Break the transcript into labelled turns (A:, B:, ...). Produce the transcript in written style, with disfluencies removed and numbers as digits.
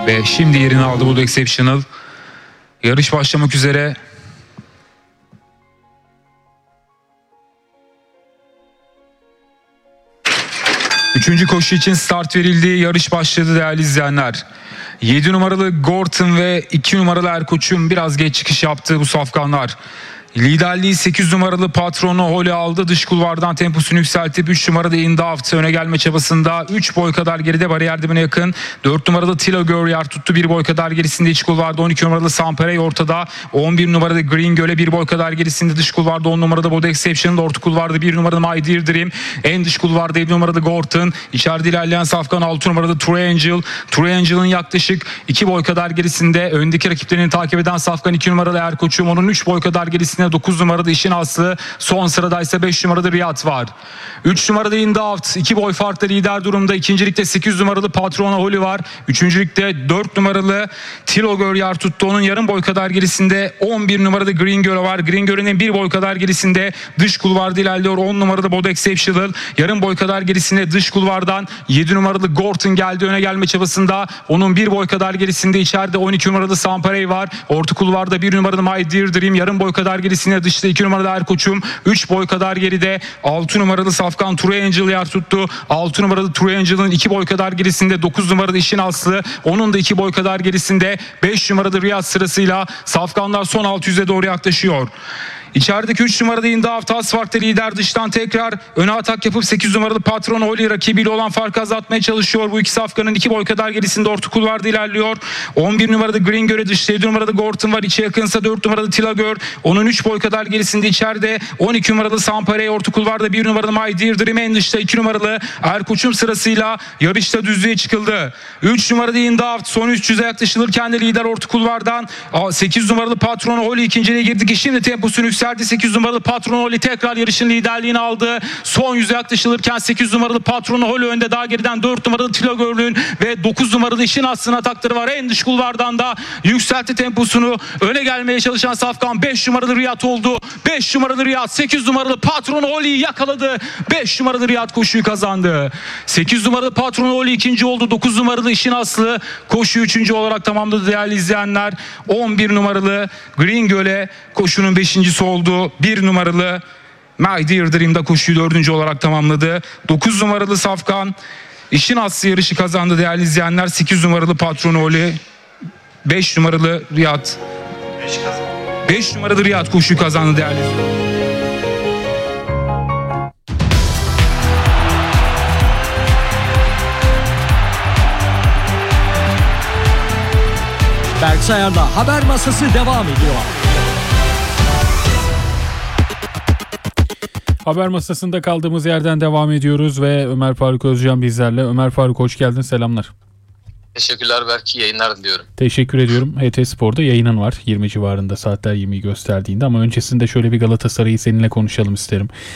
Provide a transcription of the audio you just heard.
A: Ve şimdi yerini aldı Bull Exceptional. Yarış başlamak üzere. Üçüncü koşu için start verildi. Yarış başladı değerli izleyenler. 7 numaralı Gorton ve 2 numaralı Erkoç'un biraz geç çıkış yaptığı bu safkanlar. Liderliği 8 numaralı Patrono Holly aldı. Dış kulvardan temposunu yükseltip 3 numarada Indaft öne gelme çabasında 3 boy kadar geride, bariyer dibine yakın. 4 numaralı Tilo Göryer tuttu, 1 boy kadar gerisinde iç kulvarda 12 numaralı Samperey ortada. 11 numarada Green Göle 1 boy kadar gerisinde dış kulvarda 10 numarada Bode Exceptional, orta kulvarda 1 numarada My Dear Dream. En dış kulvarda 7 numarada Gorton. İçeride ilerleyen safkan 6 numarada True Angel. True Angel'ın yaklaşık 2 boy kadar gerisinde. Öndeki rakiplerini takip eden safkan 2 numaralı Erkoç'um. Onun 3 boy kadar gerisinde 9 numarada İşin Aslı. Son sırada ise 5 numarada Riyad var. 3 numarada Indaft 2 boy farklı lider durumda. İkincilikte 8 numaralı Patrona Holly var. Üçüncülükte 4 numaralı Tilo Göryer tuttu. Onun yarım boy kadar gerisinde 11 numarada Green Göle var. Green Göle'nin 1 boy kadar gerisinde dış kulvarda ilerliyor 10 numarada Bode Exceptional. Yarım boy kadar gerisinde dış kulvardan 7 numaralı Gorton geldi öne gelme çabasında. Onun 1 boy kadar gerisinde içeride 12 numaralı Samperey var. Orta kulvarda 1 numaralı My Dear Dream. Yarım boy kadar gerisinde dışta 2 numaralı Erkoç'um. 3 boy kadar geride 6 numaralı safkan True Angel yer tuttu. 6 numaralı True Angel'ın 2 boy kadar gerisinde 9 numarada İşin Aslı. Onun da 2 boy kadar gerisinde 5 numarada Riyad sırasıyla safkanlar son 600'e doğru yaklaşıyor. İçerideki 3 numarada Indaft az farklı lider, dıştan tekrar öne atak yapıp 8 numaralı Patron Holly rakibiyle olan farkı azaltmaya çalışıyor. Bu iki safkanın 2 boy kadar gerisinde orta kulvarda ilerliyor. 11 numarada Green Göre dışta 7 numarada Gorton var. İçe yakınsa 4 numarada Tilagör. Onun 3 boy kadar gerisinde içeride 12 numaralı Samperey orta kulvarda 1 numarada My Dear Dream en dışta 2 numaralı Erkoç'um sırasıyla yarışta düzlüğe çıkıldı. 3 numarada Indaft son 300'e yaklaşılırken de lider orta kulvardan 8 numaralı Patron Holly ikinciliğe girdi ki şimdi temposunu yükseltti. 8 numaralı Patron Holly tekrar yarışın liderliğini aldı. Son 100'e yaklaşılırken 8 numaralı Patron Holly önde, daha geriden 4 numaralı Tilagör'ün ve 9 numaralı İşin Aslı'nın atakları var. En dış kulvardan da yükseltti temposunu. Öne gelmeye çalışan safkan 5 numaralı Riyad oldu. 5 numaralı Riyad 8 numaralı Patron Holly'yi yakaladı. 5 numaralı Riyad koşuyu kazandı. 8 numaralı Patron Holly ikinci oldu. 9 numaralı İşin Aslı koşuyu 3. olarak tamamladı değerli izleyenler. 11 numaralı Green Göle koşunun 5.'si oldu. 1 numaralı My Dear Dream'da koşuyu 4. olarak tamamladı. 9 numaralı safkan İşin Aslı yarışı kazandı değerli izleyenler. 8 numaralı Patron Holly, 5 numaralı Riyad. 5 numaralı Riyad koşuyu kazandı değerli izleyenler.
B: Berk Sayar'la Haber Masası devam ediyor.
C: Haber masasında kaldığımız yerden devam ediyoruz ve Ömer Faruk Özcan bizlerle. Ömer Faruk hoş geldin, selamlar.
D: Teşekkürler, belki yayınlar diliyorum.
C: Teşekkür ediyorum. HT Spor'da yayının var 20 civarında, saatler 20'yi gösterdiğinde, ama öncesinde şöyle bir Galatasaray'ı seninle konuşalım isterim.